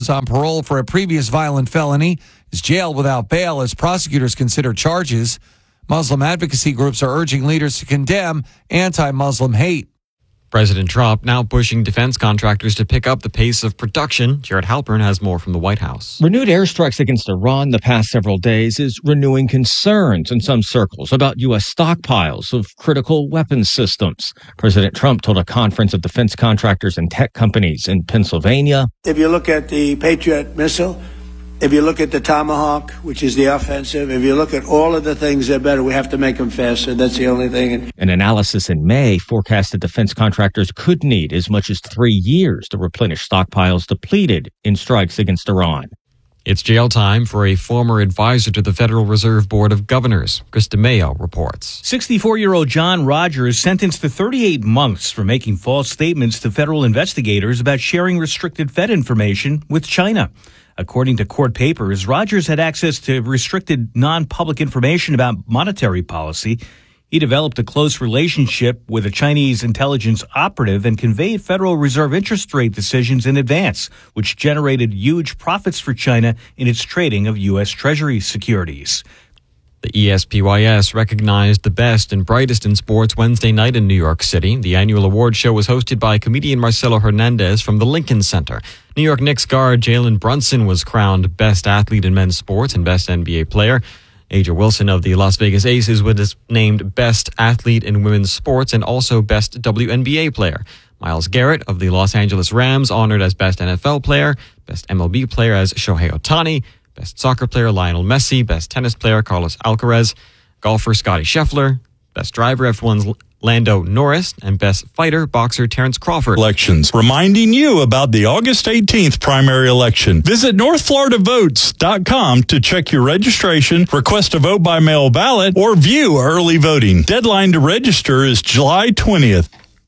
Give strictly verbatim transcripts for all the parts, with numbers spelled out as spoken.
Rogers, on parole for a previous violent felony, is jailed without bail as prosecutors consider charges. Muslim advocacy groups are urging leaders to condemn anti-Muslim hate. President Trump now pushing defense contractors to pick up the pace of production. Jared Halpern has more from the White House. Renewed airstrikes against Iran the past several days is renewing concerns in some circles about U S stockpiles of critical weapons systems. President Trump told a conference of defense contractors and tech companies in Pennsylvania. If you look at the Patriot missile, if you look at the Tomahawk, which is the offensive, if you look at all of the things that are better, we have to make them faster. That's the only thing. An analysis in May forecast that defense contractors could need as much as three years to replenish stockpiles depleted in strikes against Iran. It's jail time for a former advisor to the Federal Reserve Board of Governors. Chris DeMayo reports. sixty-four-year-old John Rogers sentenced to thirty-eight months for making false statements to federal investigators about sharing restricted Fed information with China. According to court papers, Rogers had access to restricted non-public information about monetary policy. He developed a close relationship with a Chinese intelligence operative and conveyed Federal Reserve interest rate decisions in advance, which generated huge profits for China in its trading of U S Treasury securities. The E S P Y S recognized the best and brightest in sports Wednesday night in New York City. The annual award show was hosted by comedian Marcelo Hernandez from the Lincoln Center. New York Knicks guard Jalen Brunson was crowned Best Athlete in Men's Sports and Best N B A Player. A'ja Wilson of the Las Vegas Aces was named Best Athlete in Women's Sports and also Best W N B A Player. Myles Garrett of the Los Angeles Rams honored as Best N F L Player, Best M L B Player as Shohei Ohtani, Best Soccer Player Lionel Messi, Best Tennis Player Carlos Alcaraz, Golfer Scotty Scheffler, Best Driver F one's Lando Norris, and Best Fighter Boxer Terrence Crawford. Elections, reminding you about the August eighteenth primary election. Visit north florida votes dot com to check your registration, request a vote by mail ballot, or view early voting. Deadline to register is July twentieth.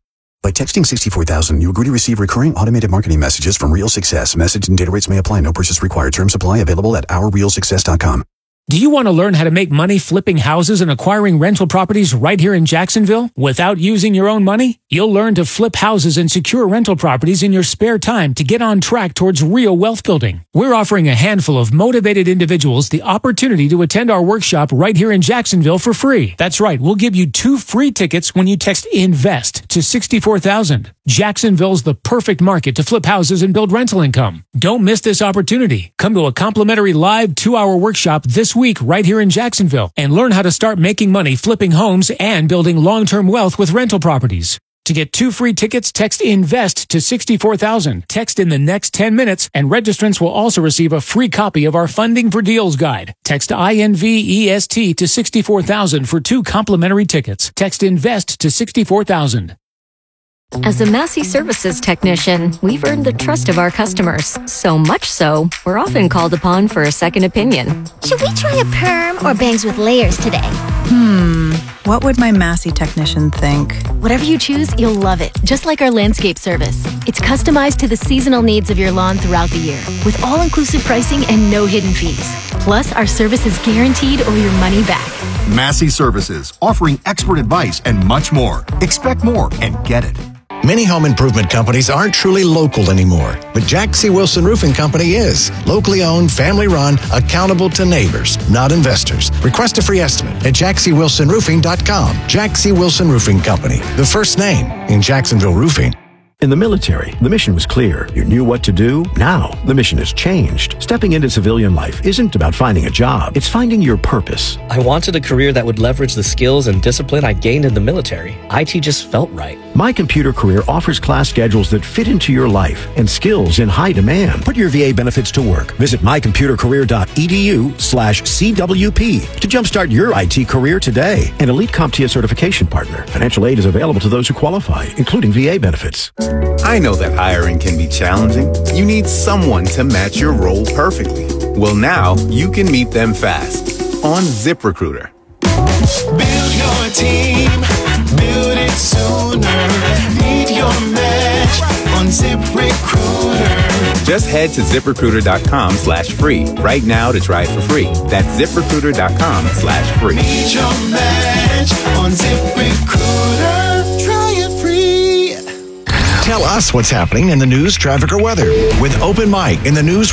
By texting sixty-four thousand, you agree to receive recurring automated marketing messages from Real Success. Message and data rates may apply. No purchase required. Terms apply. Available at our real success dot com. Do you want to learn how to make money flipping houses and acquiring rental properties right here in Jacksonville without using your own money? You'll learn to flip houses and secure rental properties in your spare time to get on track towards real wealth building. We're offering a handful of motivated individuals the opportunity to attend our workshop right here in Jacksonville for free. That's right, we'll give you two free tickets when you text INVEST to sixty-four thousand. Jacksonville's the perfect market to flip houses and build rental income. Don't miss this opportunity. Come to a complimentary live two-hour workshop this week right here in Jacksonville and learn how to start making money flipping homes and building long-term wealth with rental properties. To get two free tickets, text INVEST to sixty-four thousand. Text in the next ten minutes, and registrants will also receive a free copy of our Funding for Deals guide. Text INVEST to sixty-four thousand for two complimentary tickets. Text INVEST to sixty-four thousand. As a Massey Services technician, we've earned the trust of our customers. So much so, we're often called upon for a second opinion. Should we try a perm or bangs with layers today? Hmm, what would my Massey technician think? Whatever you choose, you'll love it. Just like our landscape service. It's customized to the seasonal needs of your lawn throughout the year, with all-inclusive pricing and no hidden fees. Plus, our service is guaranteed or your money back. Massey Services, offering expert advice and much more. Expect more and get it. Many home improvement companies aren't truly local anymore, but Jack C. Wilson Roofing Company is. Locally owned, family run, accountable to neighbors, not investors. Request a free estimate at jack c wilson roofing dot com. Jack C. Wilson Roofing Company, the first name in Jacksonville roofing. In the military, the mission was clear. You knew what to do. Now, the mission has changed. Stepping into civilian life isn't about finding a job. It's finding your purpose. I wanted a career that would leverage the skills and discipline I gained in the military. I T just felt right. My Computer Career offers class schedules that fit into your life and skills in high demand. Put your V A benefits to work. Visit my computer career dot e d u slash c w p to jumpstart your I T career today. An elite CompTIA certification partner. Financial aid is available to those who qualify, including V A benefits. I know that hiring can be challenging. You need someone to match your role perfectly. Well, now you can meet them fast on ZipRecruiter. Build your team, build it sooner. Meet your match on ZipRecruiter. Just head to ZipRecruiter.com slash free right now to try it for free. That's ZipRecruiter.com slash free. Meet your match on ZipRecruiter. Try it free. Tell us what's happening in the news, traffic, or weather with Open Mic in the news.